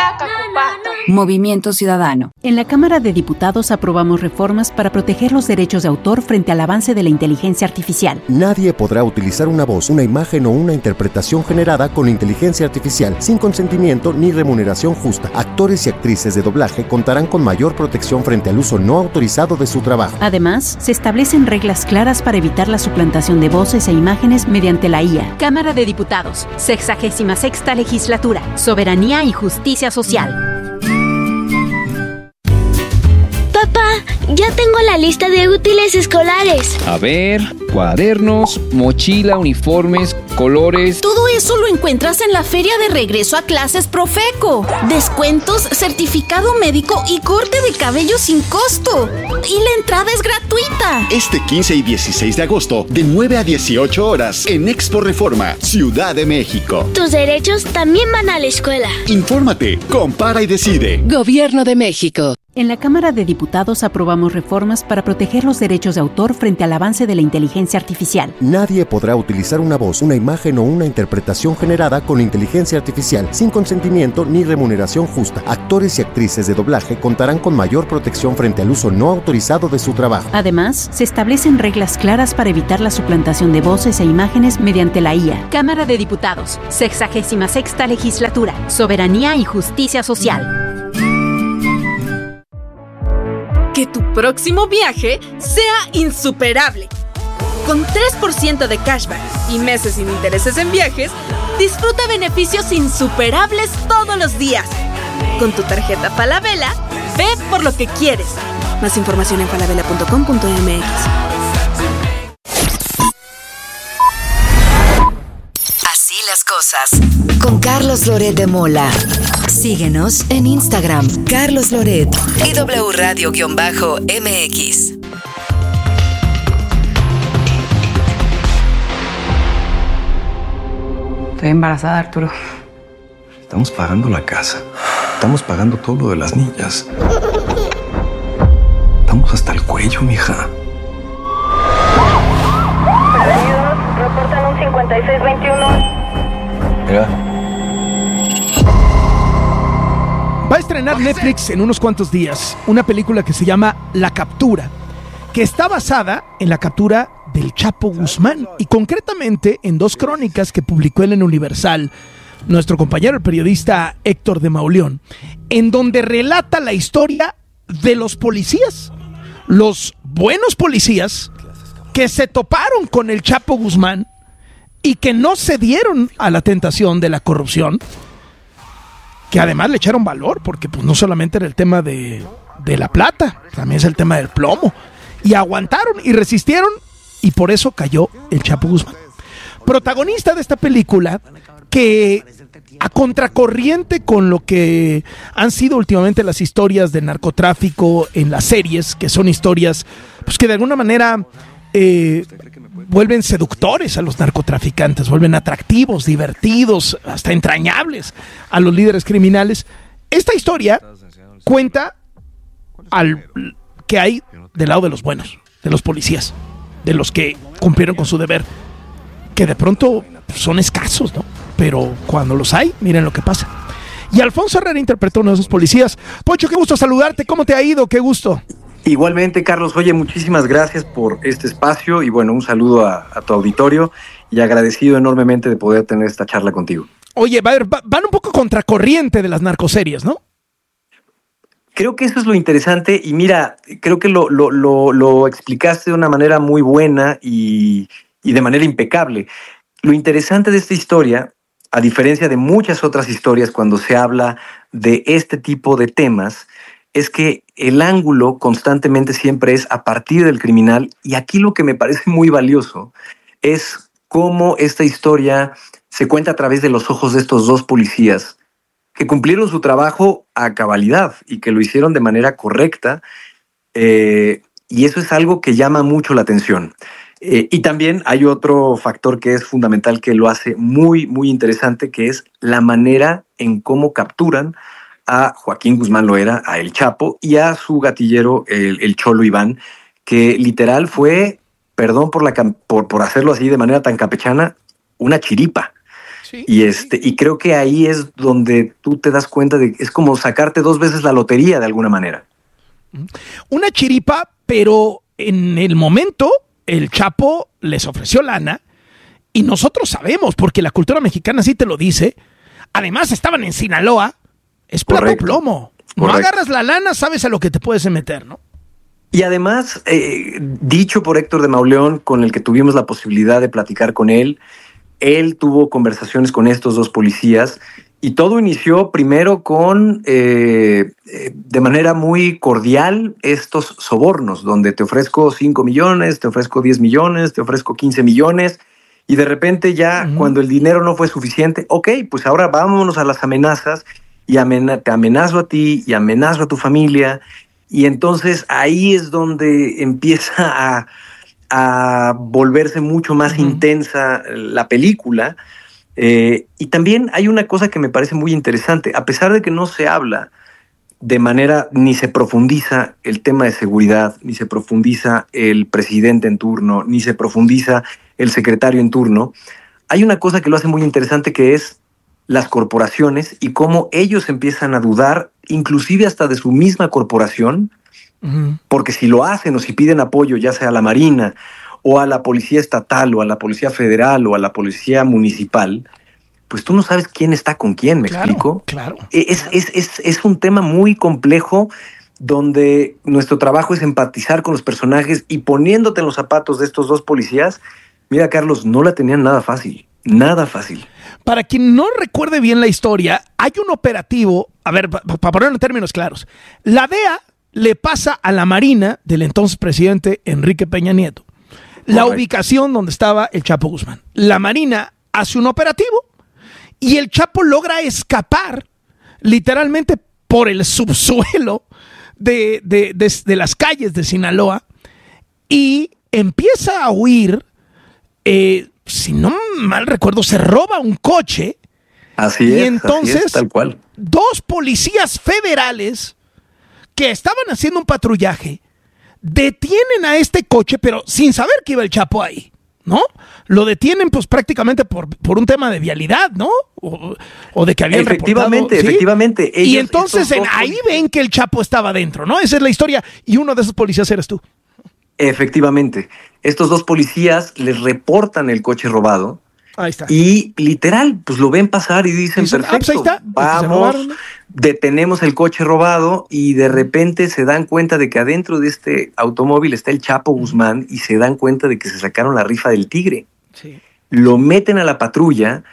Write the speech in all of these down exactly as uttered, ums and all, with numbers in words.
Movimiento Ciudadano. En la Cámara de Diputados aprobamos reformas para proteger los derechos de autor frente al avance de la inteligencia artificial. Nadie podrá utilizar una voz, una imagen o una interpretación generada con inteligencia artificial sin consentimiento ni remuneración justa. Actores y actrices de doblaje contarán con mayor protección frente al uso no autorizado de su trabajo. Además, se establecen reglas claras para evitar la suplantación de voces e imágenes mediante la I A. Cámara de Diputados, sexagésima sexta legislatura, soberanía y justicia social. Papá, ya tengo la lista de útiles escolares. A ver, cuadernos, mochila, uniformes, colores... Todo eso lo encuentras en la feria de regreso a clases Profeco. Descuentos, certificado médico y corte de cabello sin costo. Y la entrada es gratuita. Este quince y dieciséis de agosto, de nueve a dieciocho horas, en Expo Reforma, Ciudad de México. Tus derechos también van a la escuela. Infórmate, compara y decide. Gobierno de México. En la Cámara de Diputados aprobamos reformas para proteger los derechos de autor frente al avance de la inteligencia artificial. Nadie podrá utilizar una voz, una imagen o una interpretación generada con inteligencia artificial sin consentimiento ni remuneración justa. Actores y actrices de doblaje contarán con mayor protección frente al uso no autorizado de su trabajo. Además, se establecen reglas claras para evitar la suplantación de voces e imágenes mediante la I A. Cámara de Diputados, sexagésima sexta legislatura, soberanía y justicia social. Que tu próximo viaje sea insuperable. Con tres por ciento de cashback y meses sin intereses en viajes, disfruta beneficios insuperables todos los días. Con tu tarjeta Falabella, ve por lo que quieres. Más información en falabella punto com punto m x. Así las cosas. Con Carlos Loret de Mola. Síguenos en Instagram, Carlos Loret y W Radio-M X. Estoy embarazada, Arturo. Estamos pagando la casa. Estamos pagando todo lo de las niñas. Estamos hasta el cuello, mija. Bienvenidos, reportan un cincuenta y seis veintiuno. Mira. Va a estrenar Netflix en unos cuantos días una película que se llama La Captura, que está basada en la captura del Chapo Guzmán y concretamente en dos crónicas que publicó él en Universal, nuestro compañero el periodista Héctor de Mauleón, en donde relata la historia de los policías, los buenos policías que se toparon con el Chapo Guzmán y que no cedieron a la tentación de la corrupción, que además le echaron valor, porque pues no solamente era el tema de, de la plata, también es el tema del plomo, y aguantaron y resistieron, y por eso cayó el Chapo Guzmán. Protagonista de esta película, que a contracorriente con lo que han sido últimamente las historias de narcotráfico en las series, que son historias pues que de alguna manera eh, vuelven seductores a los narcotraficantes, vuelven atractivos, divertidos, hasta entrañables a los líderes criminales. Esta historia cuenta al que hay del lado de los buenos, de los policías, de los que cumplieron con su deber, que de pronto son escasos, ¿no? Pero cuando los hay, miren lo que pasa. Y Alfonso Herrera interpretó uno de esos policías. Pocho, qué gusto saludarte, ¿cómo te ha ido? Qué gusto. Igualmente, Carlos, oye, muchísimas gracias por este espacio y bueno, un saludo a, a tu auditorio y agradecido enormemente de poder tener esta charla contigo. Oye, va, va, van un poco contracorriente de las narcoseries, ¿no? Creo que eso es lo interesante y mira, creo que lo, lo, lo, lo explicaste de una manera muy buena y, y de manera impecable. Lo interesante de esta historia, a diferencia de muchas otras historias cuando se habla de este tipo de temas, es que el ángulo constantemente siempre es a partir del criminal, y aquí lo que me parece muy valioso es cómo esta historia se cuenta a través de los ojos de estos dos policías que cumplieron su trabajo a cabalidad y que lo hicieron de manera correcta, eh, y eso es algo que llama mucho la atención. Eh, y también hay otro factor que es fundamental que lo hace muy, muy interesante, que es la manera en cómo capturan a Joaquín Guzmán Loera, a El Chapo, y a su gatillero, el, el Cholo Iván, que literal fue, perdón por, la, por, por hacerlo así de manera tan campechana, una chiripa. Sí, y este, y creo que ahí es donde tú te das cuenta de que es como sacarte dos veces la lotería de alguna manera. Una chiripa, pero en el momento el Chapo les ofreció lana y nosotros sabemos, porque la cultura mexicana sí te lo dice. Además estaban en Sinaloa, es plato Correcto. plomo. No Correcto. agarras la lana, sabes a lo que te puedes meter, ¿no? Y además, eh, dicho por Héctor de Mauleón, con el que tuvimos la posibilidad de platicar con él, él tuvo conversaciones con estos dos policías y todo inició primero con, eh, eh, de manera muy cordial, estos sobornos, donde te ofrezco cinco millones, te ofrezco diez millones, te ofrezco quince millones, y de repente ya uh-huh. cuando el dinero no fue suficiente, ok, pues ahora vámonos a las amenazas, y amena- te amenazo a ti, y amenazo a tu familia, y entonces ahí es donde empieza a, a volverse mucho más uh-huh. intensa la película. Eh, y también hay una cosa que me parece muy interesante. A pesar de que no se habla de manera, ni se profundiza el tema de seguridad, ni se profundiza el presidente en turno, ni se profundiza el secretario en turno, hay una cosa que lo hace muy interesante, que es las corporaciones y cómo ellos empiezan a dudar, inclusive hasta de su misma corporación, uh-huh. porque si lo hacen o si piden apoyo, ya sea a la Marina o a la policía estatal o a la policía federal o a la policía municipal, pues tú no sabes quién está con quién, ¿me claro, explico? Claro. Es, claro. Es, es, es un tema muy complejo donde nuestro trabajo es empatizar con los personajes y poniéndote en los zapatos de estos dos policías. Mira, Carlos, no la tenían nada fácil, nada fácil. Para quien no recuerde bien la historia, hay un operativo, a ver, para pa ponerlo en términos claros, la D E A le pasa a la Marina del entonces presidente Enrique Peña Nieto la Correcto. ubicación donde estaba el Chapo Guzmán. La Marina hace un operativo y el Chapo logra escapar literalmente por el subsuelo de, de, de, de las calles de Sinaloa y empieza a huir, eh, si no mal recuerdo, se roba un coche. Así y es, entonces así es, tal cual. Dos policías federales que estaban haciendo un patrullaje detienen a este coche, pero sin saber que iba el Chapo ahí, ¿no? Lo detienen pues prácticamente por, por un tema de vialidad, ¿no? O, o de que habían efectivamente, reportado, ¿sí? Efectivamente, efectivamente. Y entonces en, ahí ven que el Chapo estaba dentro, ¿no? Esa es la historia y uno de esos policías eres tú. Efectivamente. Estos dos policías les reportan el coche robado. Ahí está. Y literal, pues lo ven pasar y dicen, dicen perfecto, ah, pues ahí está. vamos, detenemos el coche robado y de repente se dan cuenta de que adentro de este automóvil está el Chapo Guzmán y se dan cuenta de que se sacaron la rifa del tigre. Sí. Lo meten a la patrulla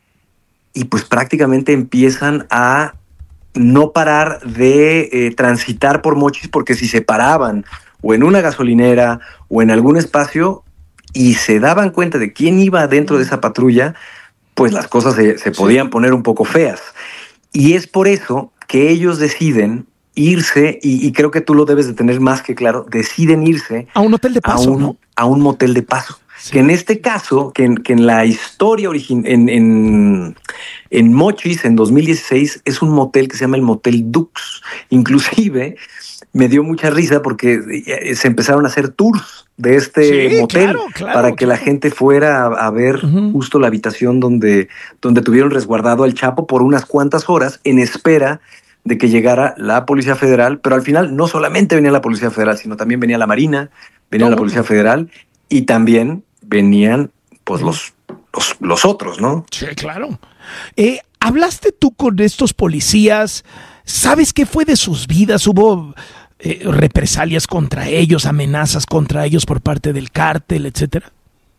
y pues prácticamente empiezan a no parar de eh, transitar por Mochis, porque si se paraban o en una gasolinera o en algún espacio y se daban cuenta de quién iba dentro de esa patrulla, pues las cosas se, se podían poner un poco feas. Y es por eso que ellos deciden irse, y, y creo que tú lo debes de tener más que claro, deciden irse a un hotel de paso, a un, ¿no? A un motel de paso. Sí. Que en este caso, que en, que en la historia original, en, en, en Mochis, en dos mil dieciséis, es un motel que se llama el Motel Dux. Inclusive me dio mucha risa porque se empezaron a hacer tours de este sí, motel claro, claro, para que claro. la gente fuera a, a ver uh-huh. justo la habitación donde, donde tuvieron resguardado al Chapo por unas cuantas horas en espera de que llegara la Policía Federal. Pero al final no solamente venía la Policía Federal, sino también venía la Marina, venía no. la Policía Federal y también venían pues los, los, los otros, ¿no? Sí, claro. Eh, ¿Hablaste tú con estos policías? ¿Sabes qué fue de sus vidas? ¿Hubo eh, represalias contra ellos, amenazas contra ellos por parte del cártel, etcétera?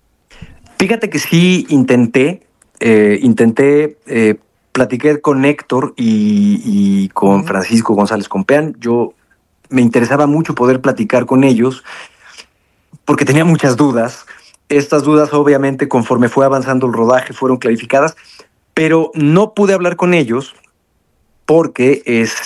Fíjate que sí intenté, eh, intenté, eh, platiqué con Héctor y, y con Francisco González Compeán. Yo me interesaba mucho poder platicar con ellos porque tenía muchas dudas. Estas dudas, obviamente, conforme fue avanzando el rodaje, fueron clarificadas, pero no pude hablar con ellos porque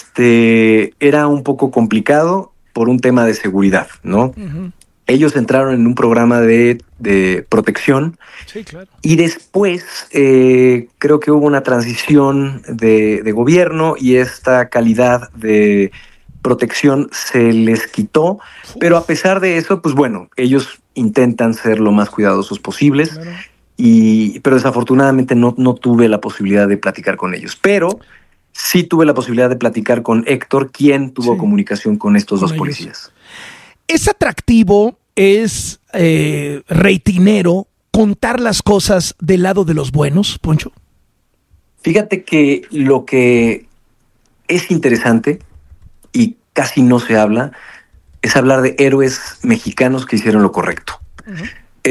este era un poco complicado por un tema de seguridad, ¿no? Uh-huh. Ellos entraron en un programa de, de protección. Sí, claro. Y después eh, creo que hubo una transición de, de gobierno y esta calidad de protección se les quitó, Uf. pero a pesar de eso, pues bueno, ellos intentan ser lo más cuidadosos posibles. Claro. y, pero desafortunadamente no, no tuve la posibilidad de platicar con ellos. Pero sí tuve la posibilidad de platicar con Héctor, quien tuvo sí. comunicación con estos con dos ellos. policías. ¿Es atractivo, es eh, reitinero contar las cosas del lado de los buenos, Poncho? Fíjate que lo que es interesante y casi no se habla es hablar de héroes mexicanos que hicieron lo correcto. Uh-huh.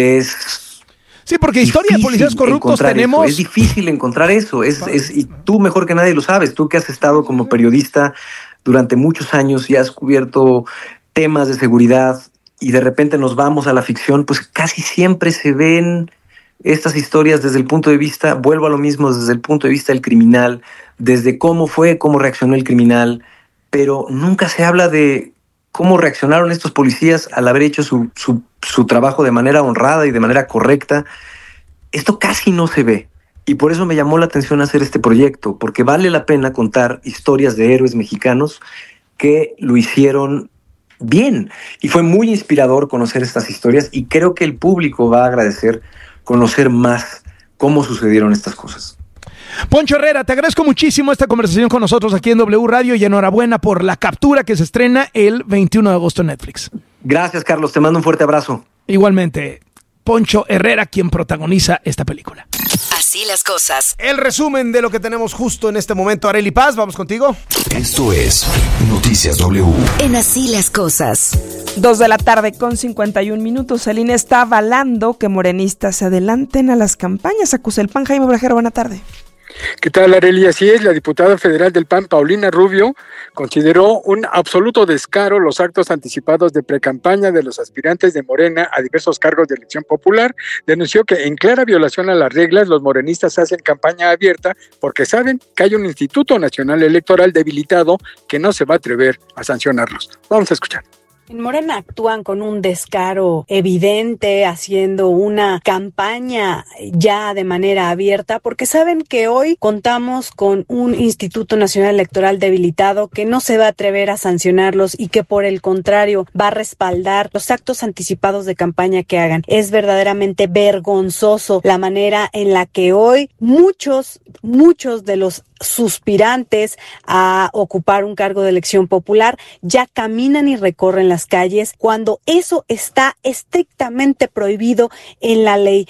Es sí, porque historia de policías corruptos tenemos. Eso. Es difícil encontrar eso. Es, es, y tú mejor que nadie lo sabes. Tú que has estado como periodista durante muchos años y has cubierto temas de seguridad y de repente nos vamos a la ficción, pues casi siempre se ven estas historias desde el punto de vista, vuelvo a lo mismo, desde el punto de vista del criminal, desde cómo fue, cómo reaccionó el criminal, pero nunca se habla de cómo reaccionaron estos policías al haber hecho su, su, su trabajo de manera honrada y de manera correcta. Esto casi no se ve, y por eso me llamó la atención hacer este proyecto, porque vale la pena contar historias de héroes mexicanos que lo hicieron bien, y fue muy inspirador conocer estas historias, y creo que el público va a agradecer conocer más cómo sucedieron estas cosas. Poncho Herrera, te agradezco muchísimo esta conversación con nosotros aquí en W Radio y enhorabuena por La Captura, que se estrena el veintiuno de agosto en Netflix. Gracias, Carlos, te mando un fuerte abrazo. Igualmente, Poncho Herrera, quien protagoniza esta película. Así las cosas. El resumen de lo que tenemos justo en este momento. Arely Paz, vamos contigo. Esto es Noticias W. En Así las cosas. Dos de la tarde con cincuenta y un minutos. El I N E está avalando que morenistas se adelanten a las campañas. Acusa el P A N. Jaime Brajero, buena tarde. ¿Qué tal, Arely? Así es, la diputada federal del P A N, Paulina Rubio, consideró un absoluto descaro los actos anticipados de precampaña de los aspirantes de Morena a diversos cargos de elección popular. Denunció que en clara violación a las reglas los morenistas hacen campaña abierta porque saben que hay un Instituto Nacional Electoral debilitado que no se va a atrever a sancionarlos. Vamos a escuchar. En Morena actúan con un descaro evidente, haciendo una campaña ya de manera abierta, porque saben que hoy contamos con un Instituto Nacional Electoral debilitado que no se va a atrever a sancionarlos y que por el contrario va a respaldar los actos anticipados de campaña que hagan. Es verdaderamente vergonzoso la manera en la que hoy muchos, muchos de los suspirantes a ocupar un cargo de elección popular ya caminan y recorren las calles cuando eso está estrictamente prohibido en la ley.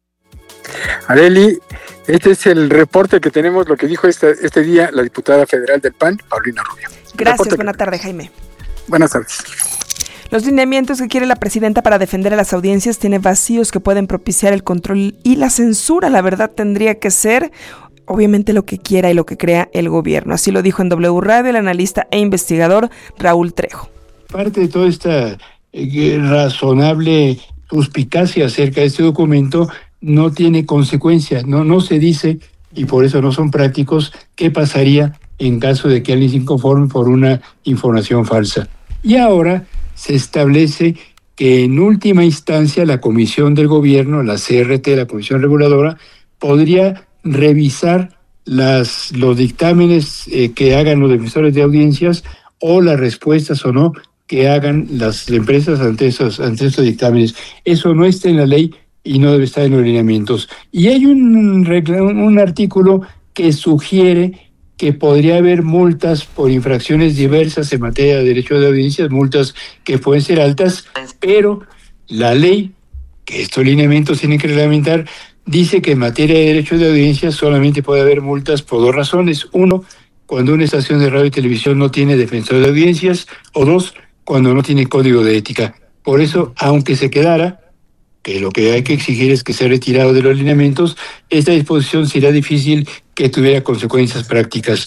Arely, este es el reporte que tenemos, lo que dijo este, este día la diputada federal del P A N, Paulina Rubio. Gracias, buena tarde, Jaime. Buenas tardes. Los lineamientos que quiere la presidenta para defender a las audiencias tienen vacíos que pueden propiciar el control y la censura. La verdad tendría que ser obviamente lo que quiera y lo que crea el gobierno. Así lo dijo en W Radio el analista e investigador Raúl Trejo. Parte de toda esta eh, razonable suspicacia acerca de este documento no tiene consecuencias, no, no se dice, y por eso no son prácticos, qué pasaría en caso de que alguien se inconforme por una información falsa. Y ahora se establece que en última instancia la Comisión del Gobierno, la C R T, la Comisión Reguladora, podría revisar las, los dictámenes eh, que hagan los defensores de audiencias o las respuestas o no que hagan las empresas ante esos, ante estos dictámenes. Eso no está en la ley y no debe estar en los lineamientos. Y hay un, un artículo que sugiere que podría haber multas por infracciones diversas en materia de derecho de audiencias, multas que pueden ser altas, pero la ley, que estos lineamientos tienen que reglamentar, dice que en materia de derecho de audiencia solamente puede haber multas por dos razones. Uno, cuando una estación de radio y televisión no tiene defensor de audiencias, o dos, cuando no tiene código de ética. Por eso, aunque se quedara, que lo que hay que exigir es que sea retirado de los lineamientos, esta disposición será difícil que tuviera consecuencias prácticas.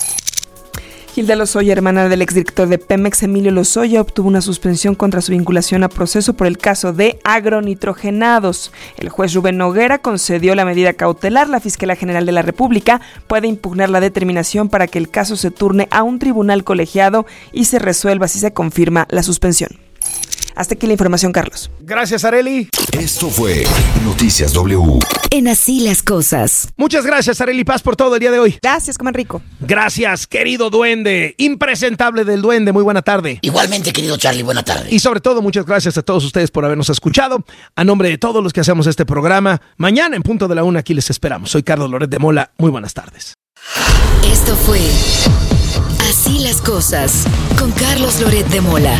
Hilda Lozoya, hermana del exdirector de Pemex, Emilio Lozoya, obtuvo una suspensión contra su vinculación a proceso por el caso de agronitrogenados. El juez Rubén Noguera concedió la medida cautelar. La Fiscalía General de la República puede impugnar la determinación para que el caso se turne a un tribunal colegiado y se resuelva si se confirma la suspensión. Hasta aquí la información, Carlos. Gracias, Arely. Esto fue Noticias W. En Así las Cosas. Muchas gracias, Arely Paz, por todo el día de hoy. Gracias, coman rico. Gracias, querido duende, impresentable del duende, muy buena tarde. Igualmente, querido Charlie, buena tarde. Y sobre todo, muchas gracias a todos ustedes por habernos escuchado. A nombre de todos los que hacemos este programa, mañana en punto de la una aquí les esperamos. Soy Carlos Loret de Mola, muy buenas tardes. Esto fue Así las Cosas con Carlos Loret de Mola.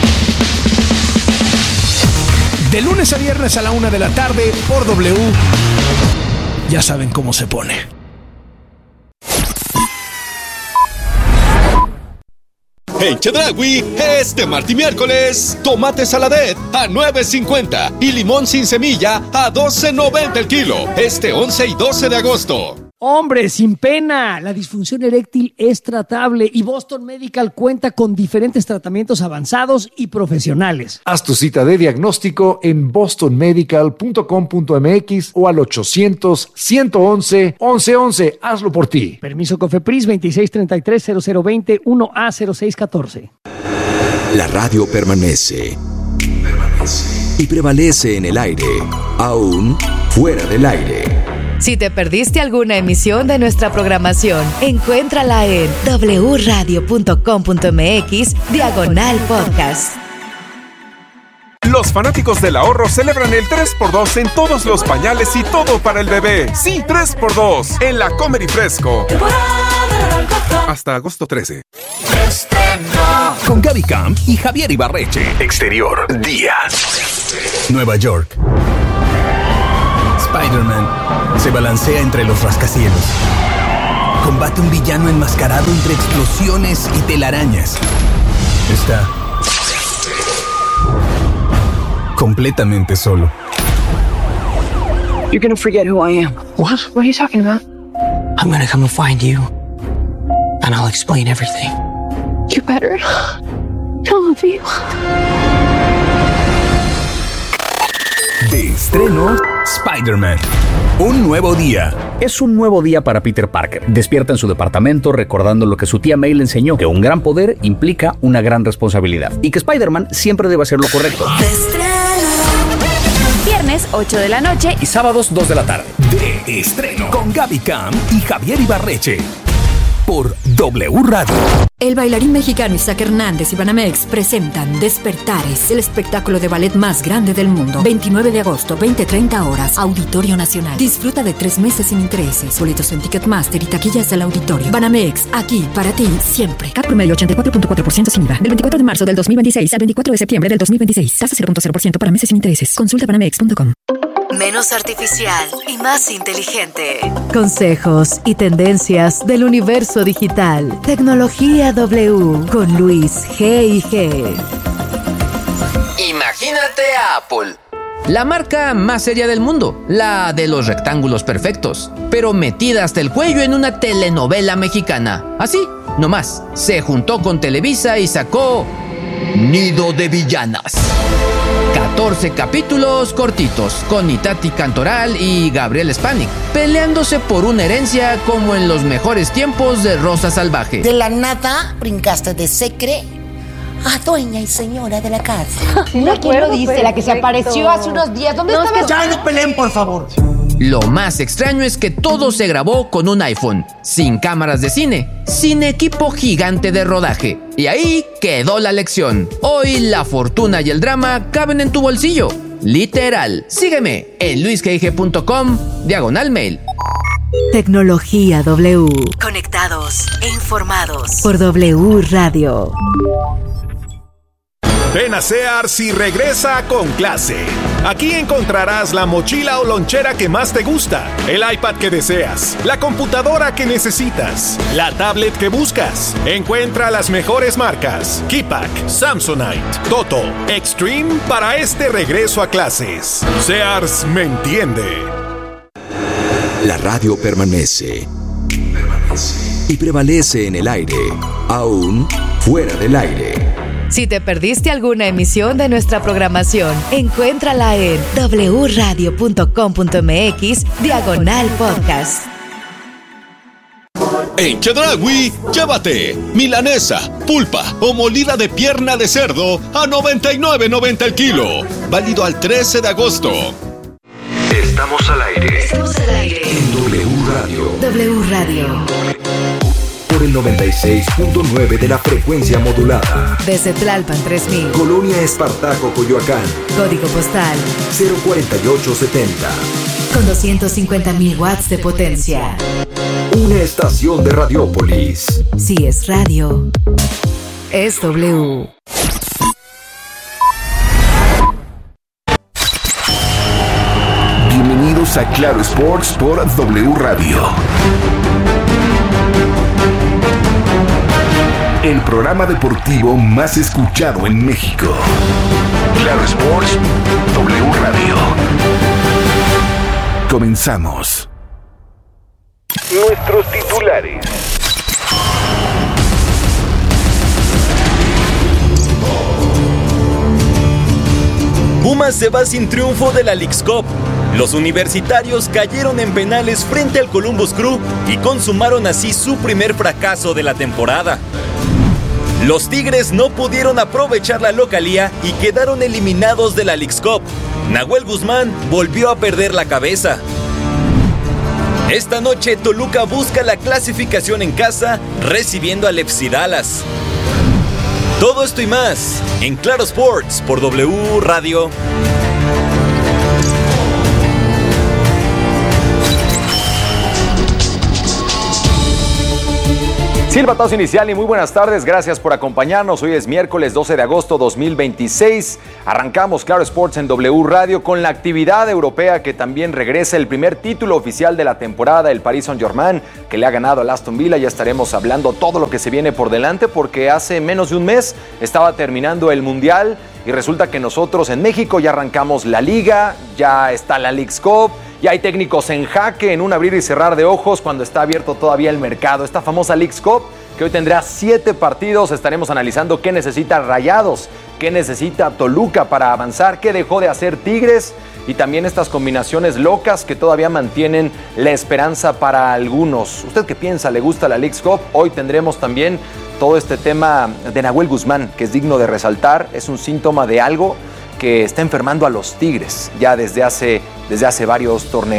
De lunes a viernes a la una de la tarde por W. Ya saben cómo se pone. En Chedraui, este martes y miércoles, tomate saladet a nueve cincuenta y limón sin semilla a doce noventa el kilo. Este once y doce de agosto. Hombre, sin pena, la disfunción eréctil es tratable y Boston Medical cuenta con diferentes tratamientos avanzados y profesionales. Haz tu cita de diagnóstico en boston medical punto com punto m x o al ochocientos, ciento once, once once. Hazlo por ti. Permiso COFEPRIS veintiséis treinta y tres, cero cero veinte, uno A cero seis catorce. La radio permanece. Permanece. Y prevalece en el aire, aún fuera del aire. Si te perdiste alguna emisión de nuestra programación, encuéntrala en doble u radio punto com punto m x diagonal podcast. Los fanáticos del ahorro celebran el tres por dos en todos los pañales y todo para el bebé. Sí, tres por dos en la Comer y Fresco. Hasta agosto trece. Con Gaby Camp y Javier Ibarreche. Exterior, día. Nueva York. Spider-Man se balancea entre los rascacielos. Combate un villano enmascarado entre explosiones y telarañas. Está completamente solo. You're gonna forget who I am. What? What are you talking about? I'm gonna come and find you, and I'll explain everything. You better. I love you. De estreno, Spider-Man. Un nuevo día. Es un nuevo día para Peter Parker. Despierta en su departamento recordando lo que su tía May le enseñó, que un gran poder implica una gran responsabilidad y que Spider-Man siempre debe hacer lo correcto. Viernes, ocho de la noche y sábados, dos de la tarde. De estreno con Gaby Cam y Javier Ibarreche. Por W Radio. El bailarín mexicano Isaac Hernández y Banamex presentan Despertares, el espectáculo de ballet más grande del mundo. veintinueve de agosto, veinte treinta horas, Auditorio Nacional. Disfruta de tres meses sin intereses. Boletos en Ticketmaster y taquillas del auditorio. Banamex, aquí para ti siempre. Cap promedio ochenta y cuatro punto cuatro por ciento sin I V A. Del veinticuatro de marzo del dos mil veintiséis al veinticuatro de septiembre del dos mil veintiséis. Tasa cero punto cero por ciento para meses sin intereses. Consulta banamex punto com. Menos artificial y más inteligente. Consejos y tendencias del universo digital. Tecnología W con Luis G y G. Imagínate a Apple. La marca más seria del mundo, la de los rectángulos perfectos, pero metida hasta el cuello en una telenovela mexicana. Así, nomás, se juntó con Televisa y sacó Nido de Villanas. catorce capítulos cortitos, con Itati Cantoral y Gabriel Spanik, peleándose por una herencia como en los mejores tiempos de Rosa Salvaje. De la nada brincaste de secre a dueña y señora de la casa. ¿No quién lo dice? La que se apareció hace unos días. ¿Dónde no, estaba? Ya no peleen, por favor. Lo más extraño es que todo se grabó con un iPhone, sin cámaras de cine, sin equipo gigante de rodaje. Y ahí quedó la lección. Hoy la fortuna y el drama caben en tu bolsillo. Literal. Sígueme en luis g g punto com, diagonal mail. Tecnología W. Conectados e informados por W Radio. Ven a Sears y regresa con clase. Aquí encontrarás la mochila o lonchera que más te gusta, el iPad que deseas, la computadora que necesitas, la tablet que buscas. Encuentra las mejores marcas: Keypack, Samsonite, Toto, Extreme para este regreso a clases. Sears me entiende. La radio permanece. Permanece. Y prevalece en el aire, aún fuera del aire. Si te perdiste alguna emisión de nuestra programación, encuéntrala en doble u radio punto com punto m x diagonal podcast. En Chedraui, llévate milanesa, pulpa o molida de pierna de cerdo a noventa y nueve noventa el kilo. Válido al trece de agosto. Estamos al aire. Estamos al aire. En W Radio. W Radio. Por el noventa y seis punto nueve de la frecuencia modulada. Desde Tlalpan tres mil. Colonia Espartaco, Coyoacán. Código postal cero cuarenta y ocho setenta. con doscientos cincuenta mil watts de potencia. Una estación de Radiópolis. Si es radio, es W. Bienvenidos a Claro Sports por W Radio. El programa deportivo más escuchado en México. Claro Sports, W Radio. Comenzamos. Nuestros titulares. Pumas se va sin triunfo de la Leagues Cup. Los universitarios cayeron en penales frente al Columbus Crew y consumaron así su primer fracaso de la temporada. Los Tigres no pudieron aprovechar la localía y quedaron eliminados de la Leagues Cup. Nahuel Guzmán volvió a perder la cabeza. Esta noche Toluca busca la clasificación en casa, recibiendo al F C Dallas. Todo esto y más en Claro Sports por W Radio. Silbatazo inicial y muy buenas tardes, gracias por acompañarnos. Hoy es miércoles doce de agosto dos mil veintiséis. Arrancamos Claro Sports en W Radio con la actividad europea que también regresa, el primer título oficial de la temporada, el Paris Saint-Germain, que le ha ganado al Aston Villa. Ya estaremos hablando todo lo que se viene por delante porque hace menos de un mes estaba terminando el Mundial y resulta que nosotros en México ya arrancamos la Liga, ya está la Leagues Cup. Y hay técnicos en jaque en un abrir y cerrar de ojos cuando está abierto todavía el mercado. Esta famosa Leagues Cup que hoy tendrá siete partidos. Estaremos analizando qué necesita Rayados, qué necesita Toluca para avanzar, qué dejó de hacer Tigres y también estas combinaciones locas que todavía mantienen la esperanza para algunos. ¿Usted qué piensa? ¿Le gusta la Leagues Cup? Hoy tendremos también todo este tema de Nahuel Guzmán, que es digno de resaltar. Es un síntoma de algo que está enfermando a los Tigres ya desde hace, desde hace varios torneos.